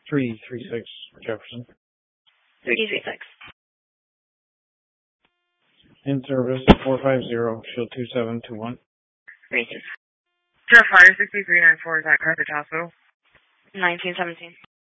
336 Jefferson. 336. In service 450, shield 2721. Racist. Jeff Fire 6394 is at Carthage Hospital. 1917.